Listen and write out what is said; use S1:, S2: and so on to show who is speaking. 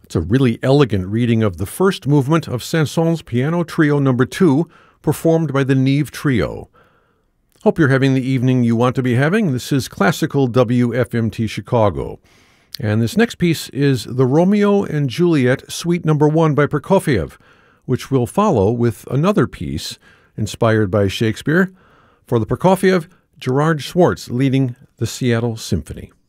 S1: It's a really elegant reading of the first movement of Saint-Saëns Piano Trio No. 2, performed by the Neve Trio. Hope you're having the evening you want to be having. This is Classical WFMT Chicago. And this next piece is the Romeo and Juliet Suite No. 1 by Prokofiev, which will follow with another piece inspired by Shakespeare. For the Prokofiev, Gerard Schwartz leading the Seattle Symphony.